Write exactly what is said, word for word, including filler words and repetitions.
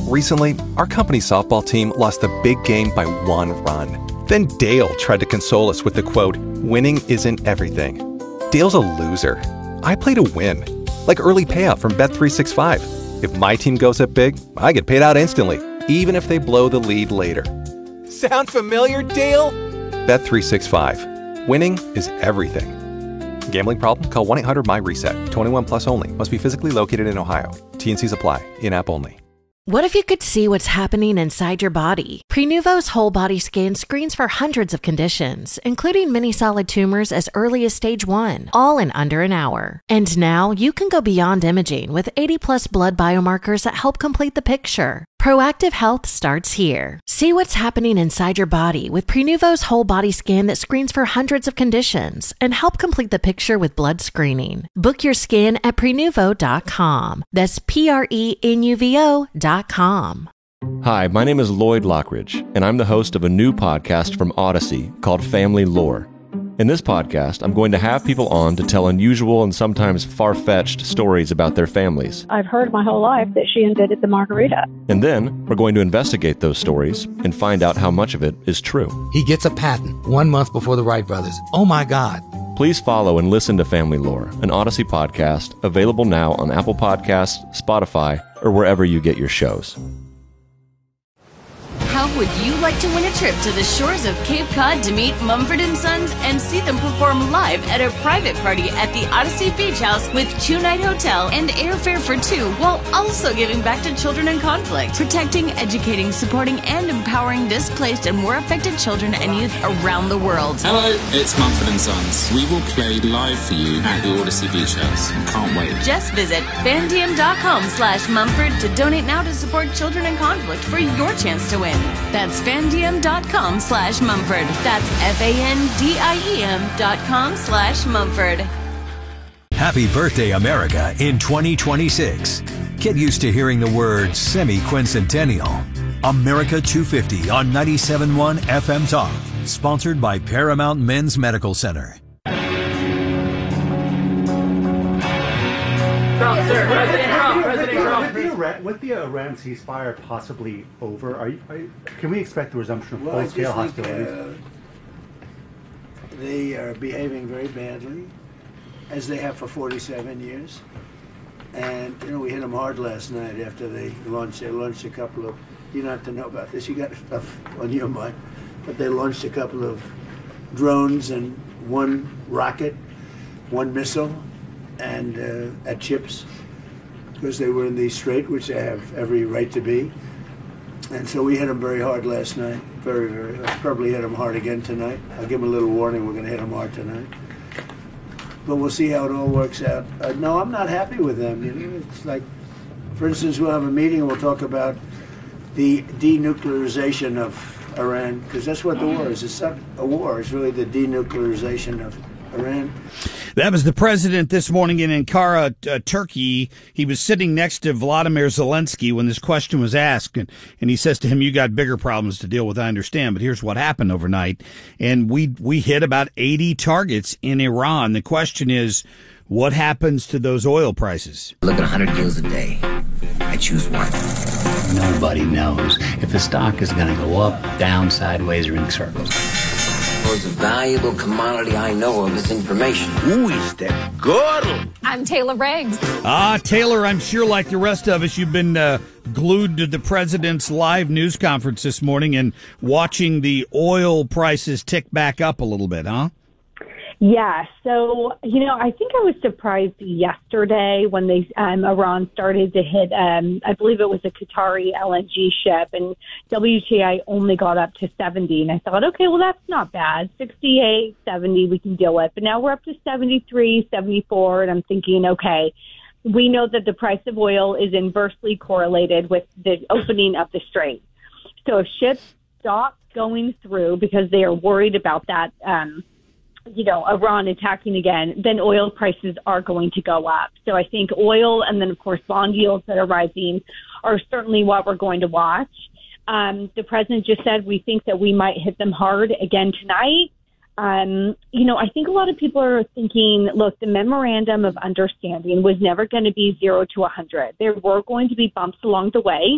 Recently, our company softball team lost a big game by one run. Then Dale tried to console us with the quote, "Winning isn't everything." Dale's a loser. I play to win. Like early payout from Bet three sixty-five. If my team goes up big, I get paid out instantly, even if they blow the lead later. Sound familiar, Dale? Bet three sixty-five. Winning is everything. Gambling problem? Call one eight hundred M Y RESET. twenty-one plus only. Must be physically located in Ohio. T and Cs apply. In-app only. What if you could see what's happening inside your body? Prenuvo's whole body scan screens for hundreds of conditions, including many solid tumors as early as stage one, all in under an hour. And now you can go beyond imaging with eighty plus blood biomarkers that help complete the picture. Proactive health starts here. See what's happening inside your body with Prenuvo's whole body scan that screens for hundreds of conditions and help complete the picture with blood screening. Book your scan at prenuvo dot com. That's P R E N U V O dot com. Hi, my name is Lloyd Lockridge, and I'm the host of a new podcast from Odyssey called Family Lore. In this podcast, I'm going to have people on to tell unusual and sometimes far-fetched stories about their families. I've heard my whole life that she invented the margarita. And then we're going to investigate those stories and find out how much of it is true. He gets a patent one month before the Wright brothers. Oh my God. Please follow and listen to Family Lore, an Odyssey podcast, available now on Apple Podcasts, Spotify, or wherever you get your shows. How would you like to win a trip to the shores of Cape Cod to meet Mumford and Sons and see them perform live at a private party at the Odyssey Beach House with two-night hotel and airfare for two, while also giving back to children in conflict, protecting, educating, supporting, and empowering displaced and war-affected children and youth around the world? Hello, it's Mumford and Sons. We will play live for you at the Odyssey Beach House. Can't wait. Just visit fandiem dot com slash Mumford to donate now to support children in conflict for your chance to win. That's fandiem dot com slash Mumford. That's F A N D I E M dot com slash Mumford. Happy birthday, America, in twenty twenty-six. Get used to hearing the word semi-quincentennial. America two fifty on ninety-seven point one F M Talk. Sponsored by Paramount Men's Medical Center. Trump, sir. President Trump. President Trump. With the Iran, with the Iran ceasefire possibly over, are you, are you, can we expect the resumption of well, full-scale I just think, hostilities? Uh, they are behaving very badly, as they have for forty-seven years. And, you know, we hit them hard last night after they launched, they launched a couple of, you don't have to know about this, you got stuff on your mind, but they launched a couple of drones and one rocket, one missile, and uh, at chips, because they were in the strait, which they have every right to be. And so we hit them very hard last night, very, very hard. Probably hit them hard again tonight. I'll give them a little warning, we're going to hit them hard tonight. But we'll see how it all works out. Uh, no, I'm not happy with them. You know, it's like, for instance, we'll have a meeting and we'll talk about the denuclearization of Iran, because that's what the war is. It's not a war, it's really the denuclearization of Iran. That was the president this morning in Ankara, uh, Turkey. He was sitting next to Vladimir Zelensky when this question was asked, and, and he says to him, "You got bigger problems to deal with, I understand, but here's what happened overnight." And we we hit about eighty targets in Iran. The question is, what happens to those oil prices? Look at one hundred deals a day. I choose one. Nobody knows if the stock is going to go up, down, sideways, or in circles. The most valuable commodity I know of is information. Who is that girl? I'm Taylor Riggs. Ah, Taylor, I'm sure like the rest of us, you've been uh, glued to the president's live news conference this morning and watching the oil prices tick back up a little bit, huh? Yeah, so, you know, I think I was surprised yesterday when they um, Iran started to hit, um, I believe it was a Qatari L N G ship, and W T I only got up to seventy. And I thought, okay, well, that's not bad. sixty-eight, seventy, we can deal with. But now we're up to seventy-three, seventy-four, and I'm thinking, okay, we know that the price of oil is inversely correlated with the opening of the strait. So if ships stop going through because they are worried about that, um, you know, Iran attacking again, then oil prices are going to go up. So I think oil and then, of course, bond yields that are rising are certainly what we're going to watch. Um, the president just said we think that we might hit them hard again tonight. Um, you know, I think a lot of people are thinking, look, the memorandum of understanding was never going to be zero to one hundred. There were going to be bumps along the way.